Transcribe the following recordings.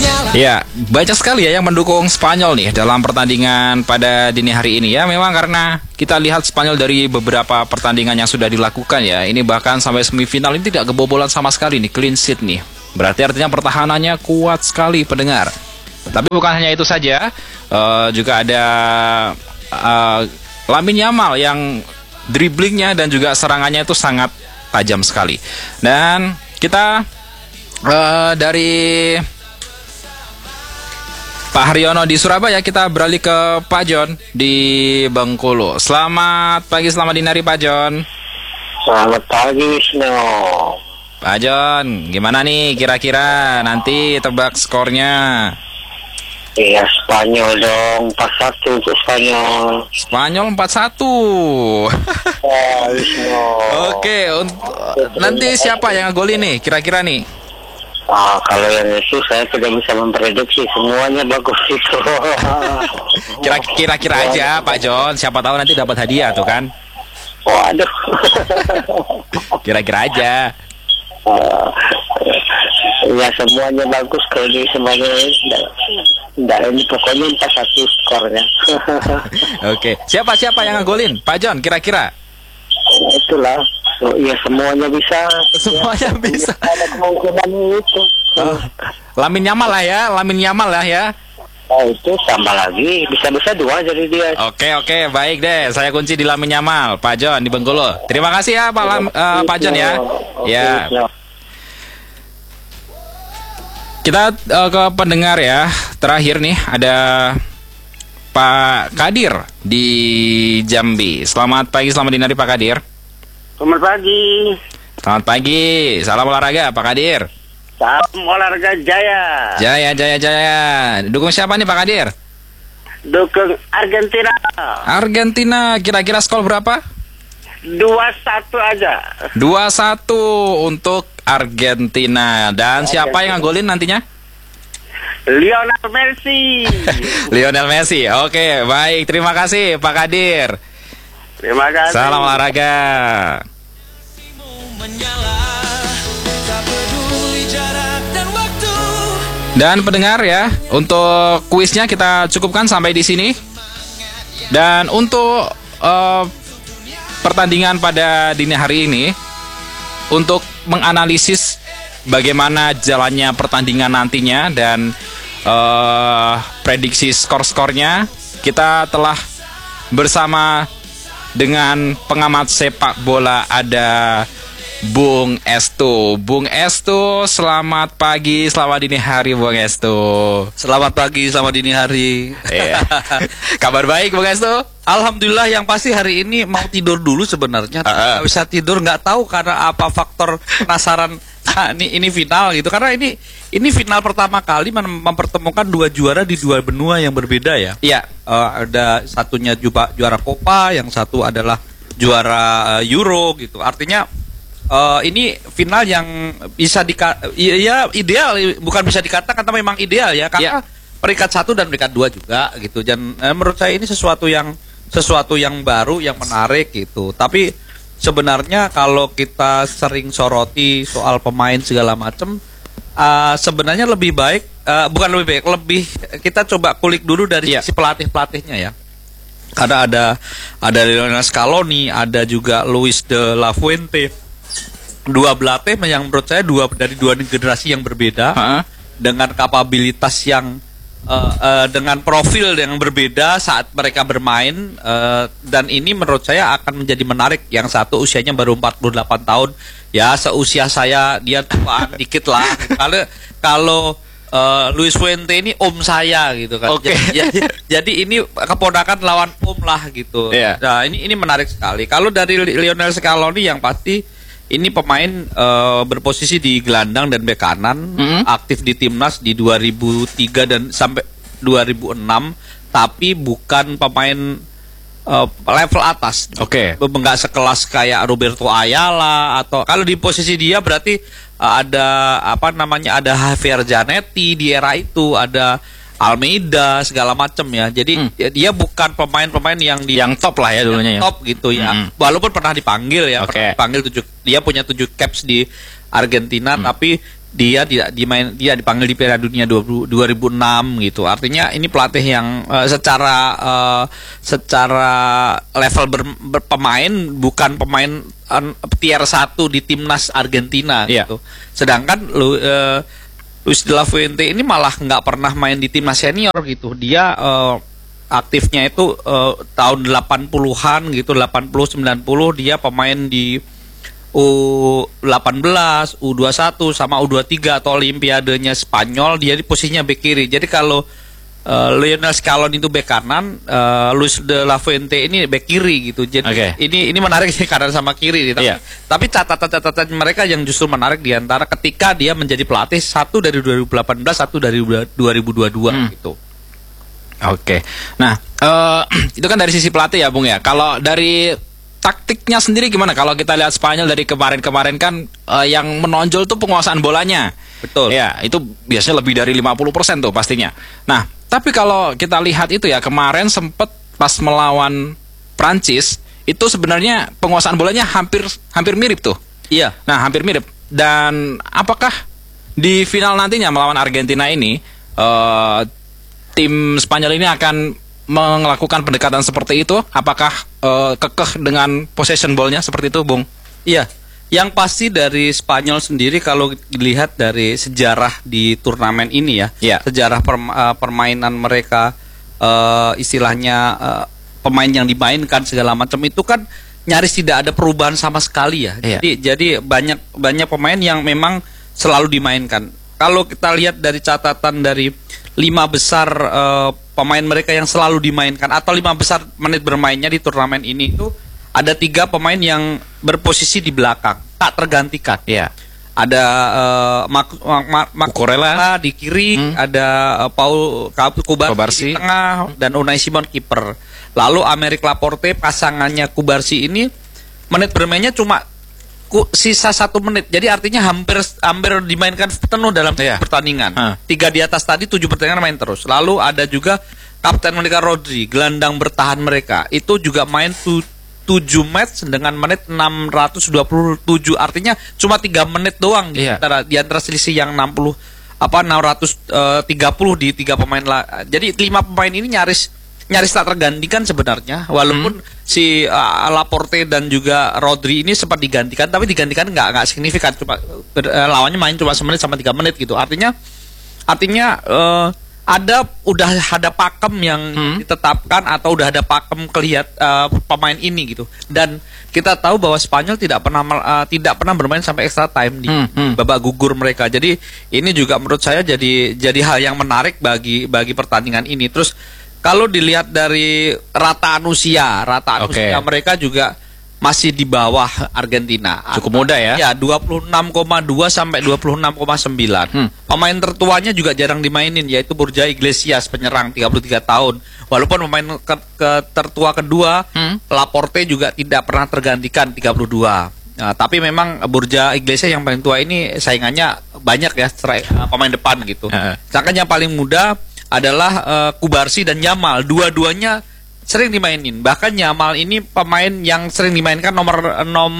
Ya, banyak sekali ya yang mendukung Spanyol nih dalam pertandingan pada dini hari ini ya. Memang karena kita lihat Spanyol dari beberapa pertandingan yang sudah dilakukan ya. Ini bahkan sampai semifinal ini tidak kebobolan sama sekali nih, clean sheet nih. Berarti artinya pertahanannya kuat sekali pendengar. Tapi bukan hanya itu saja, juga ada Lamine Yamal yang dribblingnya dan juga serangannya itu sangat tajam sekali. Dan kita dari Pak Haryono di Surabaya, kita beralih ke Pak John di Bengkulu. Selamat pagi, selamat dini hari Pak John. Selamat pagi Wisnu. Pak John, gimana nih kira-kira nanti tebak skornya? Iya, Spanyol dong, 4-1 untuk Spanyol. Spanyol 4-1. Wisnu. Oke, nanti siapa yang ngegolin nih kira-kira nih? Kalau yang itu saya tidak bisa memprediksi, semuanya bagus itu. Kira-kira aja Pak John, siapa tahu nanti dapat hadiah tuh kan? Waduh. Kira-kira aja. Ya semuanya bagus, kalau di semuanya enggak, ini pokoknya 4-1 skornya. Oke, siapa yang ngegolin? Pak John, kira-kira? Itulah. Iya, semuanya bisa. Semuanya ya, bisa. Ada kemungkinan itu. Lamine Yamal lah ya. Oh, itu tambah lagi, bisa-bisa 2 jadi dia. Oke, baik deh. Saya kunci di Lamine Yamal, Pak John di Bengkulu. Terima kasih ya Pak John ya. Ya. Kita ke pendengar ya. Terakhir nih ada Pak Kadir di Jambi. Selamat pagi, selamat dini hari Pak Kadir. Selamat pagi. Selamat pagi. Salam olahraga Pak Kadir. Salam olahraga Jaya. Jaya. Dukung siapa nih Pak Kadir? Dukung Argentina. Argentina. Kira-kira skor berapa? 2-1 aja. 2-1 untuk Argentina. Dan siapa yang ngegolin nantinya? Lionel Messi. Lionel Messi. Oke, baik. Terima kasih Pak Kadir. Terima kasih. Salam olahraga. Dan pendengar ya, untuk kuisnya kita cukupkan sampai di sini. Dan untuk pertandingan pada dini hari ini, untuk menganalisis bagaimana jalannya pertandingan nantinya dan prediksi skor-skornya, kita telah bersama dengan pengamat sepak bola, ada Bung Estu. Bung Estu, selamat pagi, selamat dini hari Bung Estu. Selamat pagi, selamat dini hari. Kabar baik Bung Estu? Alhamdulillah, yang pasti hari ini mau tidur dulu sebenarnya. Nggak bisa tidur, nggak tahu karena apa faktor penasaran. Nah, ini final gitu, karena ini final pertama kali mempertemukan 2 juara di 2 benua yang berbeda ya. Iya. Ada satunya juara Copa, yang satu adalah juara Euro gitu. Artinya ini final yang bisa ideal, bukan bisa dikatakan, tapi memang ideal ya, karena peringkat 1 dan peringkat 2 juga gitu. Dan menurut saya ini sesuatu yang baru, yang menarik gitu. Tapi sebenarnya kalau kita sering soroti soal pemain segala macam, sebenarnya lebih baik, lebih kita coba kulik dulu dari sisi pelatihnya ya. Karena ada Lionel Scaloni, ada juga Luis de la Fuente, 2 pelatih yang menurut saya dari 2 generasi yang berbeda, dengan kapabilitas yang dengan profil yang berbeda saat mereka bermain, dan ini menurut saya akan menjadi menarik. Yang satu usianya baru 48 tahun ya, seusia saya, dia tuaan dikit lah. Kalau Luis Fuente ini om saya gitu kan. Jadi ini keponakan lawan om lah gitu. Nah, ini menarik sekali. Kalau dari Lionel Scaloni, yang pasti ini pemain berposisi di gelandang dan bek kanan, aktif di timnas di 2003 dan sampai 2006, tapi bukan pemain level atas. Nggak sekelas kayak Roberto Ayala, atau kalau di posisi dia berarti ada ada Javier Zanetti di era itu, ada Almeida segala macam ya. Jadi dia bukan pemain-pemain yang top lah ya dulunya, top gitu ya. Walaupun pernah dipanggil ya, dia punya 7 caps di Argentina, tapi dia dipanggil di Piala Dunia 2006 gitu. Artinya ini pelatih yang secara level berpemain bukan pemain tier 1 di timnas Argentina gitu. Sedangkan Luis de la Fuente ini malah nggak pernah main di timnas senior gitu. Dia aktifnya itu tahun 80-an gitu, 80 90 dia pemain di U18, U21 sama U23 atau Olimpiadenya Spanyol, dia di posisinya bek kiri. Jadi kalau Lionel Scaloni itu bek kanan, Luis de la Fuente ini bek kiri gitu. Jadi ini menarik sih kanan sama kiri. Tapi catatan mereka yang justru menarik diantara ketika dia menjadi pelatih, satu dari 2018, satu dari 2022 gitu. Nah itu kan dari sisi pelatih ya Bung ya. Kalau dari taktiknya sendiri gimana? Kalau kita lihat Spanyol dari kemarin-kemarin kan yang menonjol tuh penguasaan bolanya. Betul. Ya, itu biasanya lebih dari 50% tuh pastinya. Nah, tapi kalau kita lihat itu ya, kemarin sempet pas melawan Prancis, itu sebenarnya penguasaan bolanya hampir mirip tuh. Iya. Nah, hampir mirip. Dan apakah di final nantinya melawan Argentina ini tim Spanyol ini akan melakukan pendekatan seperti itu? Apakah kekeh dengan possession ball-nya seperti itu, Bung? Iya, yang pasti dari Spanyol sendiri kalau dilihat dari sejarah di turnamen ini sejarah permainan mereka, istilahnya pemain yang dimainkan segala macam itu kan nyaris tidak ada perubahan sama sekali ya. Jadi banyak pemain yang memang selalu dimainkan. Kalau kita lihat dari catatan dari 5 besar pemain mereka yang selalu dimainkan atau 5 besar menit bermainnya di turnamen ini itu ada 3 pemain yang berposisi di belakang tak tergantikan. Ada Cucurella di kiri, ada Paul Cubarsí di tengah, dan Unai Simon kiper. Lalu Aymeric Laporte pasangannya Cubarsí ini menit bermainnya cuma sisa 1 menit. Jadi artinya hampir dimainkan penuh dalam pertandingan. 3 di atas tadi 7 pertandingan main terus. Lalu ada juga kapten mereka Rodri, gelandang bertahan mereka. Itu juga main 7 match dengan menit 627. Artinya cuma 3 menit doang di antara selisih yang 630 di 3 pemain lah. Jadi 5 pemain ini nyaris tak tergantikan sebenarnya, walaupun si Laporte dan juga Rodri ini sempat digantikan, tapi digantikan nggak signifikan, cuma lawannya main cuma 1 menit sama 3 menit gitu. Artinya udah ada pakem yang ditetapkan atau udah ada pakem pemain ini gitu. Dan kita tahu bahwa Spanyol tidak pernah bermain sampai extra time di babak gugur mereka. Jadi ini juga menurut saya jadi hal yang menarik bagi pertandingan ini. Terus kalau dilihat dari rataan usia mereka juga masih di bawah Argentina. Cukup muda ya? Ya, 26,2 sampai 26,9. Pemain tertuanya juga jarang dimainin, yaitu Borja Iglesias, penyerang 33 tahun. Walaupun pemain tertua kedua, Laporte juga tidak pernah tergantikan 32. Nah, tapi memang Borja Iglesias yang paling tua ini saingannya banyak ya, pemain depan gitu. Sedangkan yang paling muda adalah Cubarsí dan Yamal. Dua-duanya sering dimainin. Bahkan Yamal ini pemain yang sering dimainkan nomor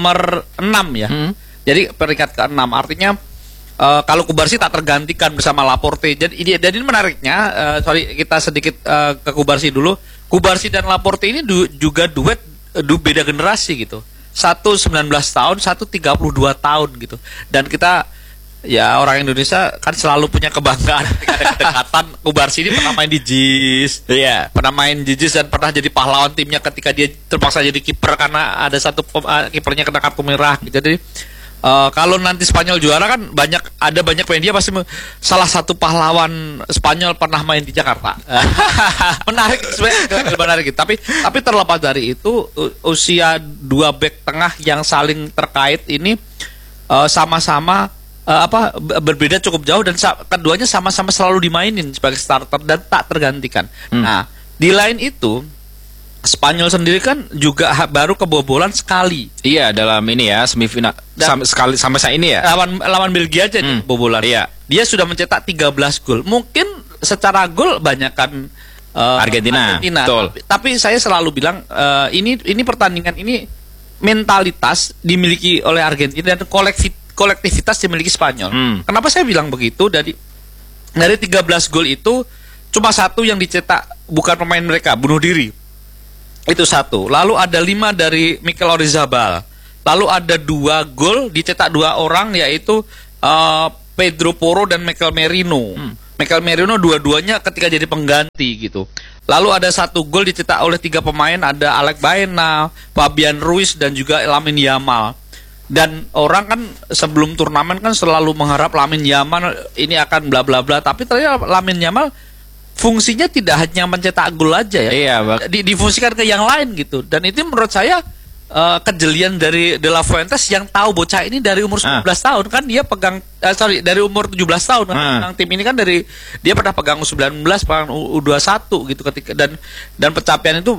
6 ya. Jadi peringkat ke-6. Artinya kalau Cubarsí tak tergantikan bersama Laporte. Jadi ini menariknya, kita sedikit ke Cubarsí dulu. Cubarsí dan Laporte ini juga duet beda generasi gitu. Satu 19 tahun, satu 32 tahun gitu. Dan kita orang Indonesia kan selalu punya kebanggaan ketika ada kedekatan. Cubarsí ini pernah main di JIS, pernah main di JIS dan pernah jadi pahlawan timnya ketika dia terpaksa jadi kiper karena ada satu kipernya kena kartu merah gitu. Jadi kalau nanti Spanyol juara kan ada banyak media pasti salah satu pahlawan Spanyol pernah main di Jakarta. Menarik sebenarnya, menarik. Tapi terlepas dari itu, usia 2 bek tengah yang saling terkait ini sama-sama berbeda cukup jauh, dan keduanya sama-sama selalu dimainin sebagai starter dan tak tergantikan. Nah, di lain itu Spanyol sendiri kan juga baru kebobolan sekali. Iya, dalam ini ya semifinal sekali sampai saat ini ya. Lawan Belgia aja kebobolan. Iya. Dia sudah mencetak 13 gol. Mungkin secara gol banyakkan Argentina. Betul. Tapi saya selalu bilang ini pertandingan ini mentalitas dimiliki oleh Argentina dan kolektivitas dimiliki Spanyol. Kenapa saya bilang begitu? Dari 13 gol itu cuma satu yang dicetak bukan pemain mereka, bunuh diri. Itu satu. Lalu ada 5 dari Mikel Oyarzabal. Lalu ada 2 gol dicetak 2 orang, yaitu Pedro Porro dan Mikel Merino. Mikel Merino dua-duanya ketika jadi pengganti gitu. Lalu ada 1 gol dicetak oleh 3 pemain, ada Alex Baena, Fabian Ruiz dan juga Lamine Yamal. Dan orang kan sebelum turnamen kan selalu mengharap Lamine Yamal ini akan bla bla bla, tapi ternyata Lamine Yamal fungsinya tidak hanya mencetak gol aja ya. Iya, difungsikan ke yang lain gitu. Dan itu menurut saya kejelian dari De La Fuentes yang tahu bocah ini dari umur 19 tahun kan dia pegang dari umur 17 tahun kan pegang tim ini kan dari dia pernah pegang U19, pegang U21 gitu ketika dan pencapaian itu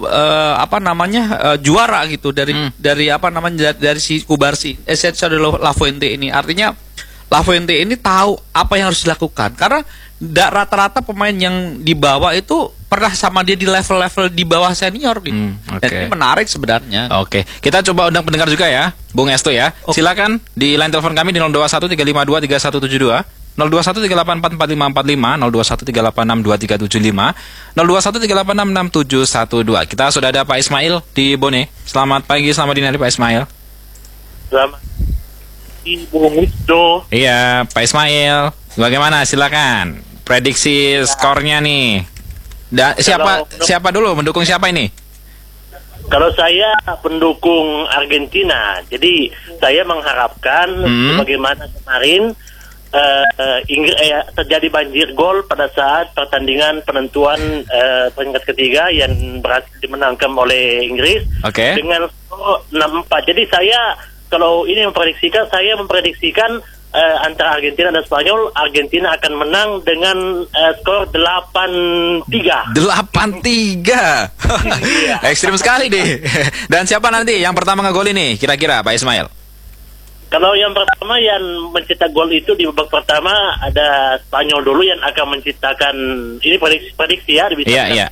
juara gitu dari dari si Kubarsi, Sergio De La Fuente ini. Artinya La Fuente ini tahu apa yang harus dilakukan karena rata-rata pemain yang dibawa itu pernah sama dia di level-level di bawah senior gitu. Dan ini menarik sebenarnya. Oke, kita coba undang pendengar juga ya, Bung Esto ya. Silakan di line telepon kami di 0213523172, 0213844545, 0213862375, 0213866712. Kita sudah ada Pak Ismail di Bone. Selamat pagi, selamat dini hari Pak Ismail. Selamat pagi, Bung Esto. Iya, Pak Ismail. Bagaimana? Silakan. Prediksi skornya nih. Siapa dulu? Mendukung siapa ini? Kalau saya pendukung Argentina, jadi saya mengharapkan bagaimana kemarin terjadi banjir gol pada saat pertandingan penentuan peringkat ketiga yang berhasil dimenangkan oleh Inggris dengan skor 6-4. Jadi saya kalau ini memprediksikan antara Argentina dan Spanyol, Argentina akan menang dengan skor 8-3. 8-3. Ekstrim sekali nih. Dan siapa nanti yang pertama ngegol ini kira-kira Pak Ismail? Kalau yang pertama yang mencetak gol itu di babak pertama ada Spanyol dulu yang akan menciptakan, ini prediksi ya. Iya.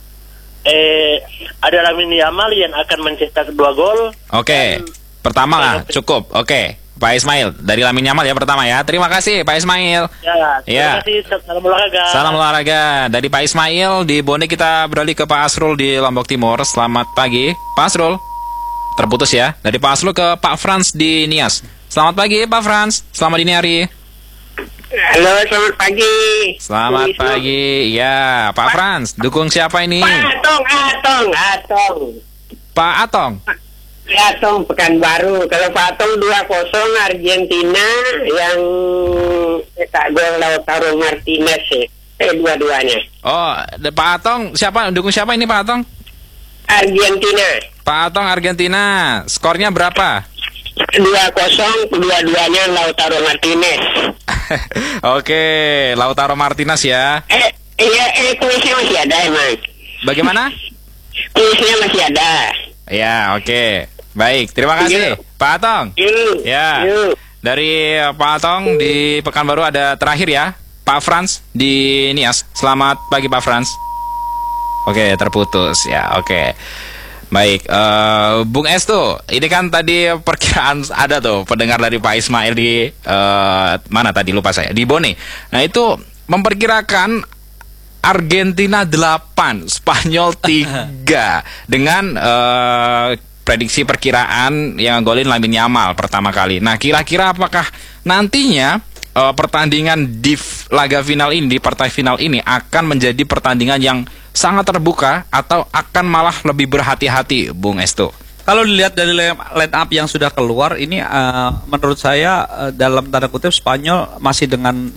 Ada Lamine Yamal yang akan mencetak 2 gol. Oke. Pertama lah, cukup. Oke. Pak Ismail dari Lamine Yamal ya pertama ya. Terima kasih Pak Ismail. Terima kasih. Salam olahraga. Salam olahraga. Dari Pak Ismail di Bone kita beralih ke Pak Asrul di Lombok Timur. Selamat pagi Pak Asrul. Terputus ya. Dari Pak Asrul ke Pak Frans di Nias. Selamat pagi Pak Frans. Selamat dini hari. Halo, selamat pagi. Selamat pagi. Ya, Pak Frans, dukung siapa ini? Atong. Pak Atong. Atong Pekanbaru. Kalau Pak Atong 2-0 Argentina yang cetak gol Lautaro Martinez dua-duanya. Oh, Pak Atong dukung siapa ini Pak Atong? Argentina. Pak Atong Argentina. Skornya berapa? 2-0 dua-duanya Lautaro Martinez. Oke, Lautaro Martinez ya. Kuisnya masih ada emang. Bagaimana? Kuisnya masih ada. Ya, oke. Baik, terima kasih Pak Atong. Ya. Dari Pak Atong di Pekanbaru ada terakhir ya, Pak Frans di Nias. Selamat pagi Pak Frans. Oke, terputus ya. Oke. Baik, Bung Esto, ini kan tadi perkiraan ada tuh pendengar dari Pak Ismail di mana tadi lupa saya, di Bone. Nah, itu memperkirakan Argentina 8, Spanyol 3 dengan prediksi perkiraan yang golin Lamine Yamal pertama kali. Nah, kira-kira apakah nantinya pertandingan di laga final ini, di partai final ini akan menjadi pertandingan yang sangat terbuka atau akan malah lebih berhati-hati, Bung Esto? Kalau dilihat dari line up yang sudah keluar ini, menurut saya dalam tanda kutip Spanyol masih dengan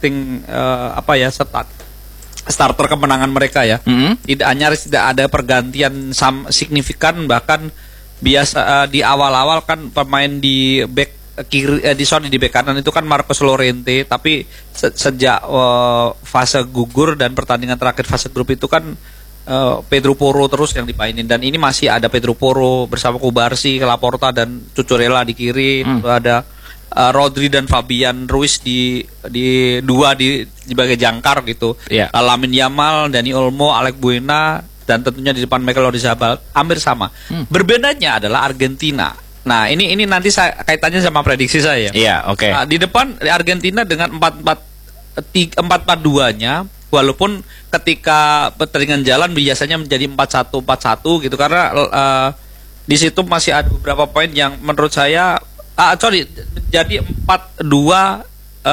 starter kemenangan mereka ya. Nyaris tidak ada pergantian signifikan, bahkan biasa di awal-awal kan pemain di back kiri di back kanan itu kan Marcos Llorente, tapi sejak fase gugur dan pertandingan terakhir fase grup itu kan Pedro Porro terus yang dimainin, dan ini masih ada Pedro Porro bersama Kubarsi, Laporta dan Cucurella di kiri. Ada Rodri dan Fabian Ruiz di sebagai jangkar gitu. Lamine Yamal, Dani Olmo, Alex Baena, dan tentunya di depan Mikel Oyarzabal hampir sama. Berbedanya adalah Argentina. Nah, ini nanti saya kaitannya sama prediksi saya. Iya, oke. Nah, di depan Argentina dengan 4-4-2-nya, walaupun ketika pertandingan jalan biasanya menjadi 4-1-4-1 gitu, karena di situ masih ada beberapa poin yang menurut saya jadi 4-2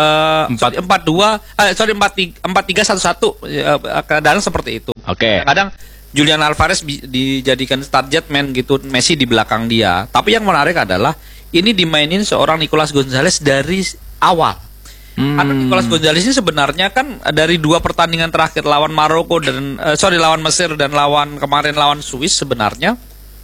4-3-1-1, kadang seperti itu. Oke. Kadang Julian Alvarez dijadikan target man gitu, Messi di belakang dia. Tapi yang menarik adalah ini dimainin seorang Nicolas Gonzalez dari awal. Karena Nicolas Gonzalez ini sebenarnya kan dari 2 pertandingan terakhir lawan Maroko dan lawan Mesir dan kemarin lawan Swiss, sebenarnya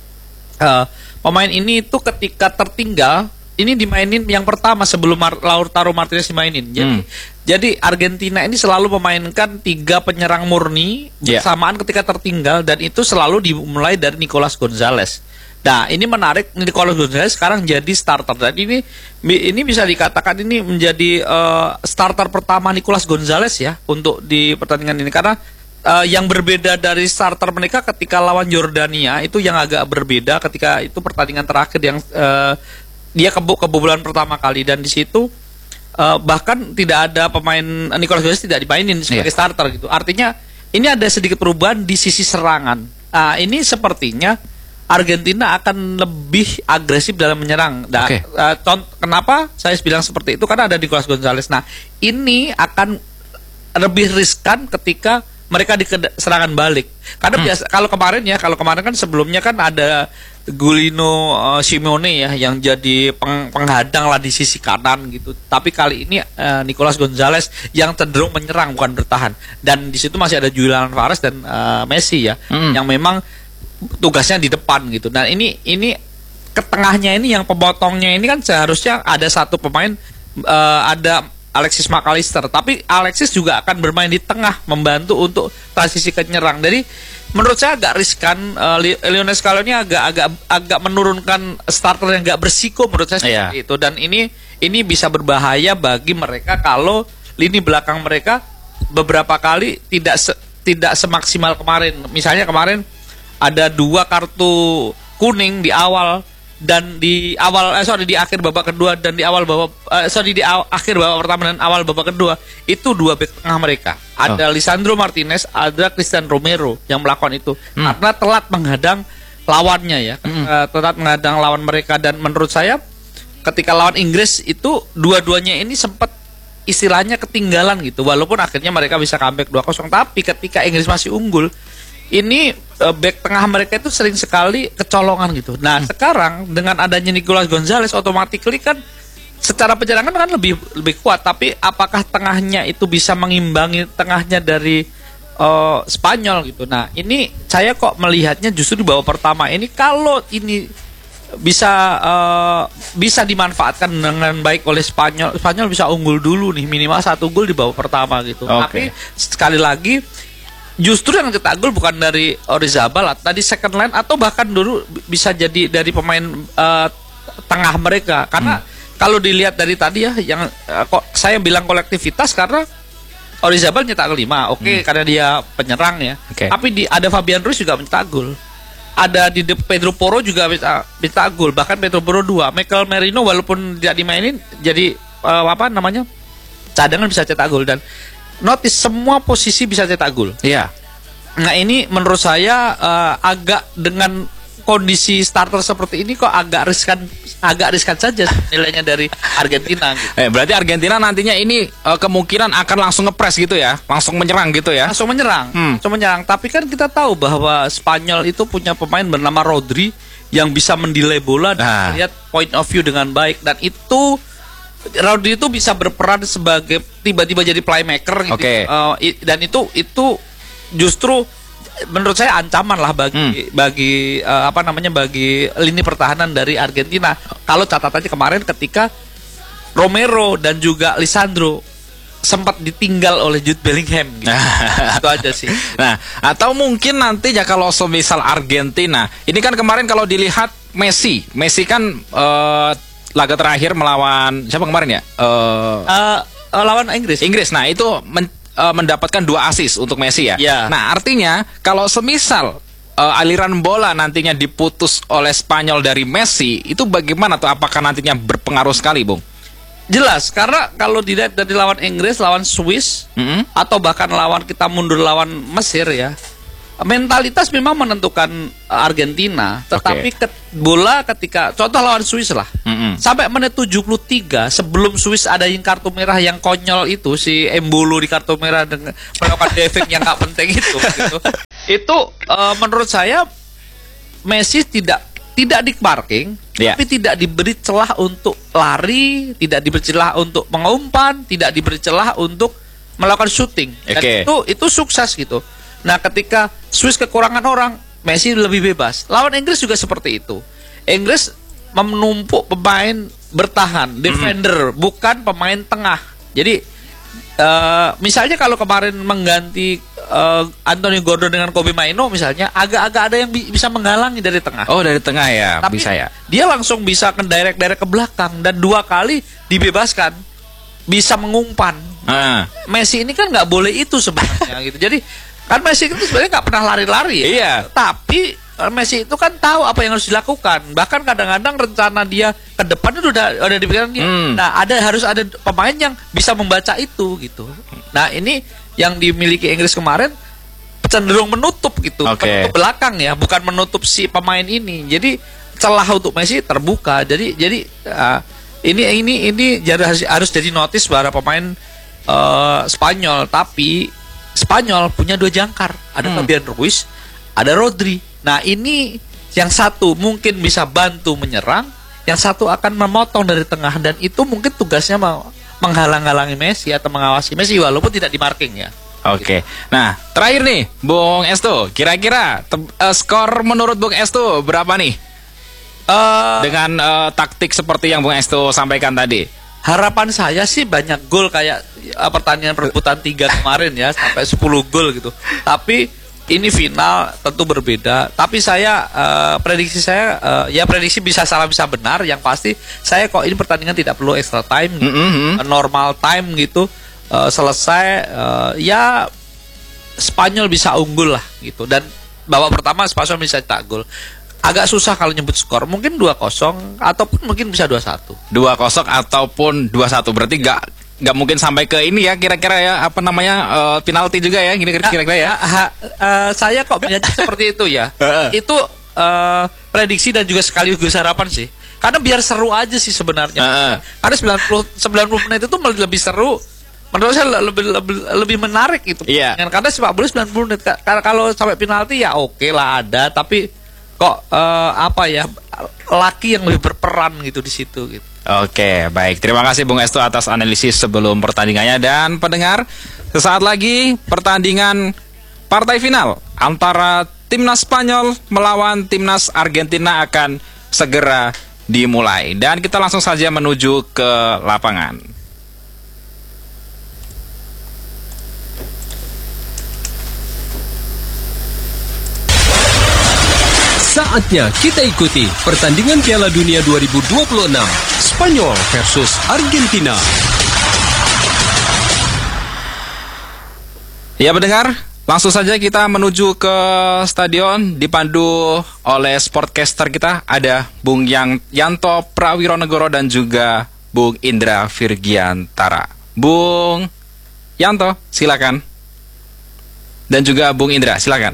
pemain ini itu ketika tertinggal ini dimainin yang pertama sebelum Lautaro Martinez dimainin. Jadi Argentina ini selalu memainkan 3 penyerang murni bersamaan ketika tertinggal, dan itu selalu dimulai dari Nicolas Gonzalez. Nah, ini menarik, Nicolas Gonzalez sekarang jadi starter, dan ini bisa dikatakan ini menjadi starter pertama Nicolas Gonzalez ya untuk di pertandingan ini, karena yang berbeda dari starter mereka ketika lawan Yordania itu yang agak berbeda ketika itu pertandingan terakhir yang dia kebobolan pertama kali, dan di situ bahkan tidak ada pemain Nicolas Gonzalez tidak dimainin sebagai starter gitu. Artinya ini ada sedikit perubahan di sisi serangan. Ini sepertinya Argentina akan lebih agresif dalam menyerang. Kenapa saya bilang seperti itu? Karena ada Nicolas Gonzalez. Nah, ini akan lebih riskan ketika mereka di serangan balik. Karena kalau kemarin kan sebelumnya kan ada Giuliano Simeone ya yang jadi penghadang lah di sisi kanan gitu. Tapi kali ini Nicolas Gonzalez yang cenderung menyerang bukan bertahan. Dan di situ masih ada Julian Alvarez dan Messi ya yang memang tugasnya di depan gitu. Nah, ini ke tengahnya ini yang pemotongnya ini kan seharusnya ada satu pemain, ada Alexis McAllister, tapi Alexis juga akan bermain di tengah membantu untuk transisi ke nyerang. Jadi menurut saya agak riskan, Lionel Scaloni agak menurunkan starter yang agak bersiko menurut saya seperti itu, dan ini bisa berbahaya bagi mereka kalau lini belakang mereka beberapa kali tidak semaksimal kemarin. Misalnya kemarin ada 2 kartu kuning di awal dan di akhir babak kedua dan di akhir babak pertama dan awal babak kedua itu 2 bek tengah mereka. Ada Lisandro Martinez, ada Christian Romero yang melakukan itu karena telat menghadang lawannya ya. Telat menghadang lawan mereka, dan menurut saya ketika lawan Inggris itu dua-duanya ini sempat istilahnya ketinggalan gitu. Walaupun akhirnya mereka bisa comeback 2-0, tapi ketika Inggris masih unggul, ini back tengah mereka itu sering sekali kecolongan gitu. Nah, sekarang dengan adanya Nicolas Gonzalez otomatis kan secara penyerangan kan lebih kuat, tapi apakah tengahnya itu bisa mengimbangi tengahnya dari Spanyol gitu. Nah, ini saya kok melihatnya justru di babak pertama ini kalau ini bisa dimanfaatkan dengan baik oleh Spanyol bisa unggul dulu nih, minimal 1 gol di babak pertama gitu. Tapi sekali lagi justru yang cetak gol bukan dari Orizabal tadi second line, atau bahkan dulu bisa jadi dari pemain tengah mereka. Karena kalau dilihat dari tadi ya, yang kok saya bilang kolektivitas karena Orizabal nyetak 5, karena dia penyerang ya. Tapi ada Fabian Ruiz juga mencetak gol. Ada di Pedro Porro juga mencetak gol, bahkan Pedro Porro 2. Michael Merino walaupun tidak dimainin jadi cadangan bisa cetak gol, dan notice semua posisi bisa cetak gol. Iya. Nah, ini menurut saya agak dengan kondisi starter seperti ini kok agak riskan saja nilainya dari Argentina gitu. Berarti Argentina nantinya ini kemungkinan akan langsung ngepres gitu ya, langsung menyerang gitu ya. Langsung menyerang. Tapi kan kita tahu bahwa Spanyol itu punya pemain bernama Rodri yang bisa mendelay bola dan lihat point of view dengan baik, dan itu Rodri itu bisa berperan sebagai tiba-tiba jadi playmaker gitu. Dan itu justru menurut saya ancaman lah bagi lini pertahanan dari Argentina. Kalau catatannya kemarin ketika Romero dan juga Lisandro sempat ditinggal oleh Jude Bellingham gitu. Itu aja sih. Nah, atau mungkin nantinya kalau semisal Argentina, ini kan kemarin kalau dilihat Messi kan laga terakhir melawan siapa kemarin ya? Lawan Inggris. Nah, itu mendapatkan 2 assist untuk Messi ya. Nah, artinya kalau semisal aliran bola nantinya diputus oleh Spanyol dari Messi, itu bagaimana tuh? Apakah nantinya berpengaruh sekali, Bung? Jelas, karena kalau dilihat dari lawan Inggris, lawan Swiss, atau bahkan lawan kita mundur lawan Mesir ya, mentalitas memang menentukan Argentina. Tetapi bola ketika, contoh lawan Swiss lah, sampai menit 73 sebelum Swiss ada yang kartu merah yang konyol itu, si Embolo di kartu merah dengan melakukan defek yang nggak penting itu menurut saya Messi tidak di parking, tapi tidak diberi celah untuk lari, tidak diberi celah untuk mengumpan, tidak diberi celah untuk melakukan shooting. Dan itu sukses gitu. Nah, ketika Swiss kekurangan orang, Messi lebih bebas. Lawan Inggris juga seperti itu. Inggris menumpuk pemain bertahan, defender, bukan pemain tengah. Jadi misalnya kalau kemarin mengganti Anthony Gordon dengan Kobe Mainoo misalnya, agak-agak ada yang bisa menghalangi dari tengah. Oh, dari tengah ya. Tapi bisa ya. Dia langsung bisa ke direct ke belakang dan 2 kali dibebaskan, bisa mengumpan. Messi ini kan nggak boleh itu sebenarnya gitu. Jadi kan Messi itu sebenarnya nggak pernah lari-lari ya. Iya. Tapi Messi itu kan tahu apa yang harus dilakukan. Bahkan kadang-kadang rencana dia ke depan itu udah dipikiran dia. Nah, harus ada pemain yang bisa membaca itu gitu. Nah, ini yang dimiliki Inggris kemarin cenderung menutup gitu, menutup belakang ya, bukan menutup si pemain ini. Jadi celah untuk Messi terbuka. Jadi ini harus jadi notice para pemain Spanyol. Tapi Spanyol punya 2 jangkar, ada Fabian Ruiz, ada Rodri. Nah, ini yang satu mungkin bisa bantu menyerang, yang satu akan memotong dari tengah, dan itu mungkin tugasnya menghalang-halangi Messi atau mengawasi Messi walaupun tidak di marking ya. Oke. Nah, terakhir nih, Bung Estu, kira-kira skor menurut Bung Estu berapa nih? Dengan taktik seperti yang Bung Estu sampaikan tadi. Harapan saya sih banyak gol kayak pertandingan perebutan 3 kemarin ya, sampai 10 gol gitu. Tapi ini final tentu berbeda. Tapi saya prediksi saya prediksi bisa salah bisa benar. Yang pasti saya kok ini pertandingan tidak perlu extra time, normal time gitu, selesai ya Spanyol bisa unggul lah gitu. Dan babak pertama Spanyol bisa cetak gol. Agak susah kalau nyebut skor, mungkin 2-0 ataupun mungkin bisa 2-1. 2-0 ataupun 2-1, berarti nggak mungkin sampai ke ini ya, kira-kira ya, apa namanya, penalti juga ya, gini kira-kira ya. Saya kok melihat seperti itu ya. Itu prediksi dan juga sekaligus harapan sih. Karena biar seru aja sih sebenarnya. Karena 90 menit itu lebih seru. Menurut saya lebih menarik itu. Karena sepak bola 90 menit. Kalau sampai penalti ya oke lah ada, tapi kok laki yang lebih berperan gitu di situ gitu. Oke, baik. Terima kasih Bung Estu atas analisis sebelum pertandingannya. Dan pendengar, sesaat lagi pertandingan partai final antara timnas Spanyol melawan timnas Argentina akan segera dimulai. Dan kita langsung saja menuju ke lapangan. Saatnya kita ikuti pertandingan Piala Dunia 2026 Spanyol versus Argentina. Ya pendengar, langsung saja kita menuju ke stadion dipandu oleh sportcaster kita. Ada Bung Yanto Prawironegoro dan juga Bung Indra Virgiantara. Bung Yanto, silakan. Dan juga Bung Indra, silakan.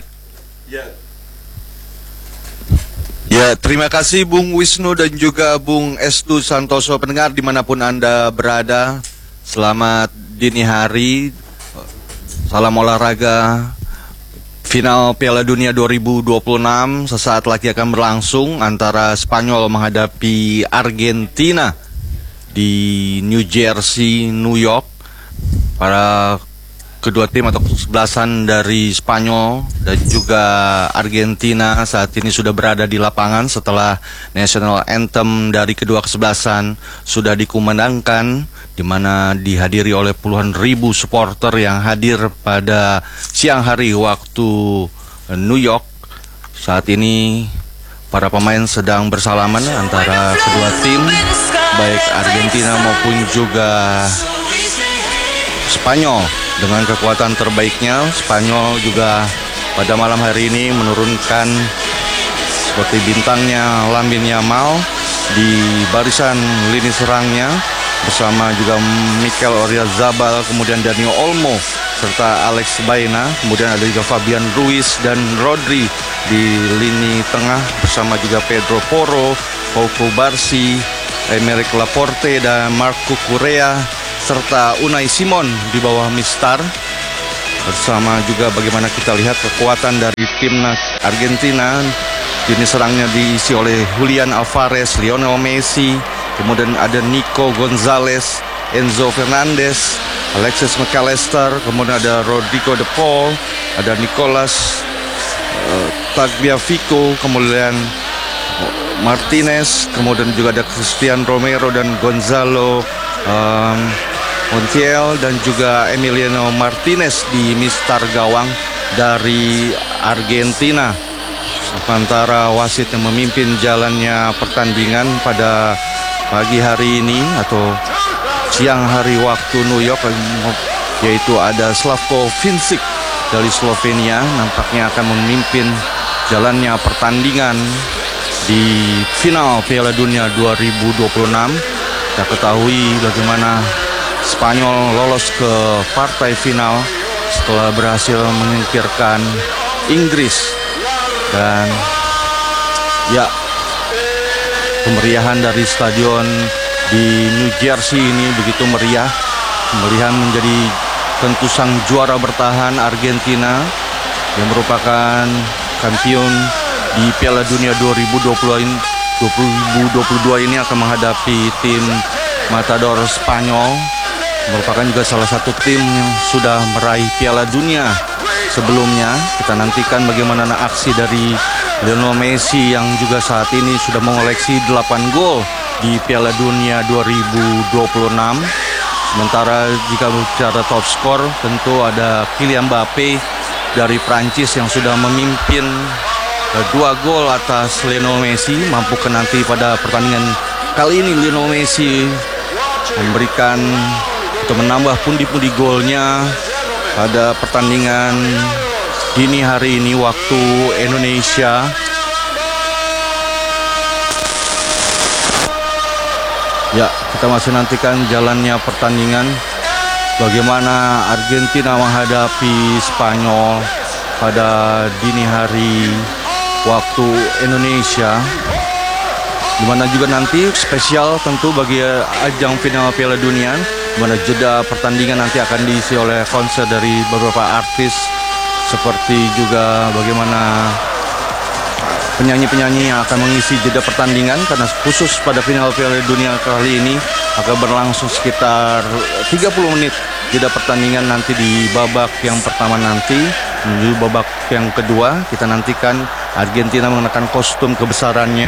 Ya, terima kasih Bung Wisnu dan juga Bung Estu Santoso. Pendengar dimanapun Anda berada, selamat dini hari. Salam olahraga. Final Piala Dunia 2026 sesaat lagi akan berlangsung antara Spanyol menghadapi Argentina di New Jersey, New York. Para kedua tim atau kesebelasan dari Spanyol dan juga Argentina saat ini sudah berada di lapangan setelah national anthem dari kedua kesebelasan sudah dikumandangkan, di mana dihadiri oleh puluhan ribu supporter yang hadir pada siang hari waktu New York. Saat ini para pemain sedang bersalaman antara kedua tim, baik Argentina maupun juga Spanyol. Dengan kekuatan terbaiknya, Spanyol juga pada malam hari ini menurunkan seperti bintangnya Lamine Yamal di barisan lini serangnya bersama juga Mikel Oyarzabal, kemudian Dani Olmo serta Alex Baena, kemudian ada juga Fabian Ruiz dan Rodri di lini tengah bersama juga Pedro Porro, Pau Cubarsí, Aymeric Laporte dan Marco Correa serta Unai Simon di bawah Mistar. Bersama juga bagaimana kita lihat kekuatan dari timnas Argentina. Ini serangnya diisi oleh Julian Alvarez, Lionel Messi, kemudian ada Nico Gonzalez, Enzo Fernandez, Alexis McAllister, kemudian ada Rodrigo de Paul, ada Nicolas Tagliafico, kemudian Martinez, kemudian juga ada Christian Romero dan Gonzalo Montiel, dan juga Emiliano Martinez di mistar gawang dari Argentina. Sementara wasit yang memimpin jalannya pertandingan pada pagi hari ini atau siang hari waktu New York, yaitu ada Slavko Vincic dari Slovenia, nampaknya akan memimpin jalannya pertandingan di final Piala Dunia 2026. Kita ketahui bagaimana Spanyol lolos ke partai final setelah berhasil menyingkirkan Inggris. Dan ya, kemeriahan dari stadion di New Jersey ini begitu meriah. Kemeriahan menjadi tentu sang juara bertahan Argentina yang merupakan kampion di Piala Dunia 2022 ini akan menghadapi tim Matador Spanyol, merupakan juga salah satu tim yang sudah meraih Piala Dunia sebelumnya. Kita nantikan bagaimana aksi dari Lionel Messi yang juga saat ini sudah mengoleksi 8 gol di Piala Dunia 2026. Sementara jika bicara top skor, tentu ada Kylian Mbappe dari Prancis yang sudah memimpin 2 gol atas Lionel Messi. Mampukah nanti pada pertandingan kali ini Lionel Messi memberikan atau menambah pundi-pundi golnya pada pertandingan dini hari ini waktu Indonesia. Ya, kita masih nantikan jalannya pertandingan. Bagaimana Argentina menghadapi Spanyol pada dini hari waktu Indonesia. Dimana juga nanti spesial tentu bagi ajang final Piala Dunia, dimana jeda pertandingan nanti akan diisi oleh konser dari beberapa artis, seperti juga bagaimana penyanyi-penyanyi yang akan mengisi jeda pertandingan, karena khusus pada final Piala Dunia kali ini akan berlangsung sekitar 30 menit jeda pertandingan nanti di babak yang pertama nanti. Menuju babak yang kedua, kita nantikan Argentina mengenakan kostum kebesarannya,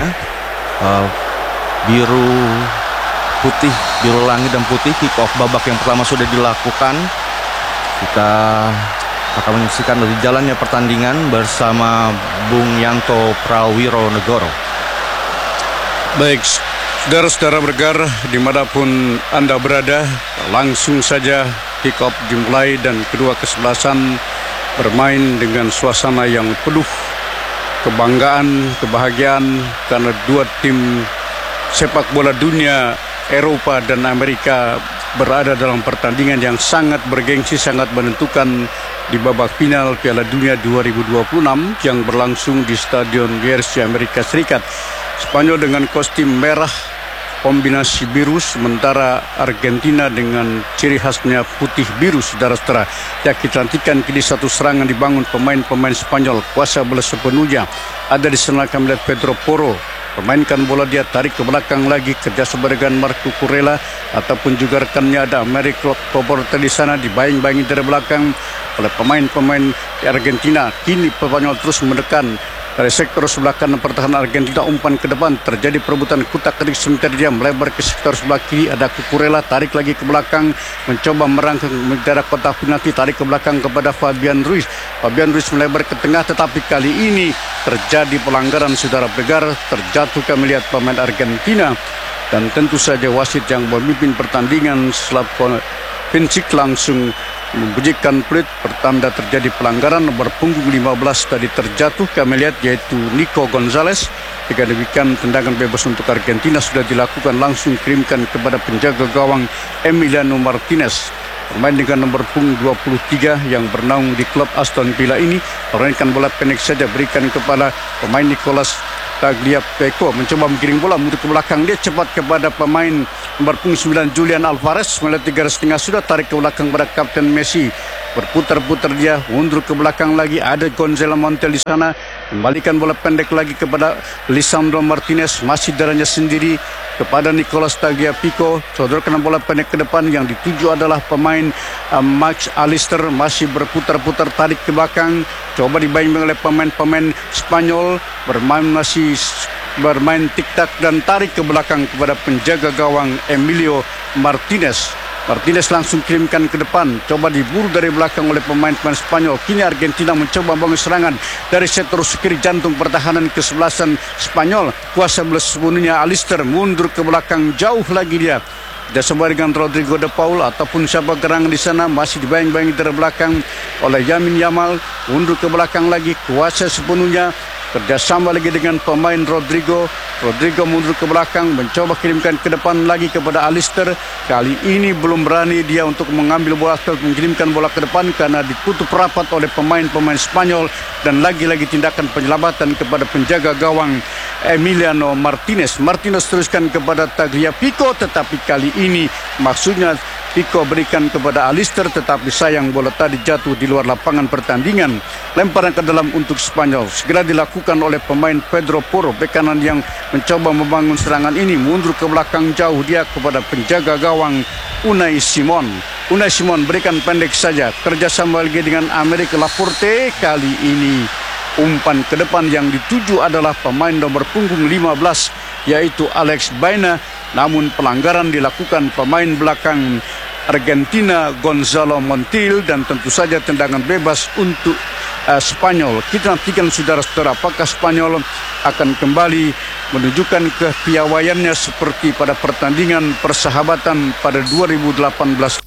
biru putih, biru langit dan putih. Kick off babak yang pertama sudah dilakukan. Kita akan menyaksikan dari jalannya pertandingan bersama Bung Yanto Prawironegoro. Baik, saudara-saudara bergar dimanapun Anda berada, langsung saja kick off dimulai dan kedua kesebelasan bermain dengan suasana yang penuh kebanggaan, kebahagiaan, karena dua tim sepak bola dunia Eropa dan Amerika berada dalam pertandingan yang sangat bergengsi, sangat menentukan di babak final Piala Dunia 2026 yang berlangsung di Stadion Jersey, Amerika Serikat. Spanyol dengan kostum merah kombinasi biru, sementara Argentina dengan ciri khasnya putih biru, saudara-saudara. Ya, kita nantikan kini satu serangan dibangun pemain-pemain Spanyol, kuasa bola sepenuhnya ada di sana. Kami lihat Pedro Porro memainkan bola, dia tarik ke belakang lagi, kerjasama dengan Marco Correa ataupun juga rekannya ada Aymeric Laporte di sana, dibayang-bayangi dari belakang oleh pemain-pemain Argentina. Kini Spanyol terus menekan dari sektor sebelah kanan pertahanan Argentina, umpan ke depan, terjadi perebutan kutak-ketik, sementara dia melebar ke sektor sebelah kiri, ada Cucurella, tarik lagi ke belakang, mencoba merangkang menjara kotak penalti, tarik ke belakang kepada Fabian Ruiz. Fabian Ruiz melebar ke tengah, tetapi kali ini terjadi pelanggaran, saudara pendengar, terjatuh kami lihat pemain Argentina, dan tentu saja wasit yang memimpin pertandingan Slavko Vincic langsung membunyikan peluit pertanda terjadi pelanggaran. Nomor punggung 15 tadi terjatuh kami lihat, yaitu Nico Gonzalez. Dengan demikian tendangan bebas untuk Argentina sudah dilakukan, langsung kirimkan kepada penjaga gawang Emiliano Martinez. Pemain dengan nomor punggung 23 yang bernaung di klub Aston Villa ini meraihkan bola pendek saja, berikan kepada pemain Nicolas Tagliafico, mencoba menggiring bola mundur ke belakang, dia cepat kepada pemain nomor punggung 9 Julian Alvarez, melihat 3,5 sudah tarik ke belakang pada Kapten Messi, berputar-putar dia mundur ke belakang lagi, ada Gonzalo Montiel di sana, kembalikan bola pendek lagi kepada Lisandro Martinez, masih darahnya sendiri kepada Nicolas Tagliafico, sodorkan bola pendek ke depan, yang dituju adalah pemain Max Allister, masih berputar-putar tarik ke belakang, coba dibimbing oleh pemain-pemain Spanyol, bermain tik-tak dan tarik ke belakang kepada penjaga gawang Emilio Martinez. Martinez langsung kirimkan ke depan, coba diburu dari belakang oleh pemain-pemain Spanyol. Kini Argentina mencoba membangun serangan dari sektor kiri jantung pertahanan kesebelasan Spanyol. Kuasa bola sepenuhnya Allister, mundur ke belakang jauh lagi dia. Bersama dengan Rodrigo de Paul ataupun siapa gerangan di sana, masih dibayang-bayangi dari belakang oleh Yamin Yamal, mundur ke belakang lagi, kuasa sepenuhnya. Kerjasama lagi dengan pemain Rodrigo mundur ke belakang, mencoba kirimkan ke depan lagi kepada Allister. Kali ini belum berani dia untuk mengambil bola atau mengirimkan bola ke depan karena ditutup rapat oleh pemain-pemain Spanyol, dan lagi-lagi tindakan penyelamatan kepada penjaga gawang Emiliano Martinez. Martinez teruskan kepada Tagliafico, tetapi kali ini maksudnya Pico berikan kepada Allister, tetapi sayang bola tadi jatuh di luar lapangan pertandingan. Lemparan ke dalam untuk Spanyol segera dilakukan oleh pemain Pedro Porro, bek kanan yang mencoba membangun serangan ini, mundur ke belakang jauh dia kepada penjaga gawang Unai Simon. Unai Simon berikan pendek saja, kerjasama lagi dengan Aymeric Laporte. Kali ini umpan ke depan yang dituju adalah pemain nomor punggung 15, yaitu Alex Baena. Namun pelanggaran dilakukan pemain belakang Argentina Gonzalo Montiel, dan tentu saja tendangan bebas untuk Spanyol. Kita nantikan saudara-saudara, apakah Spanyol akan kembali menunjukkan kepiawaiannya seperti pada pertandingan persahabatan pada 2018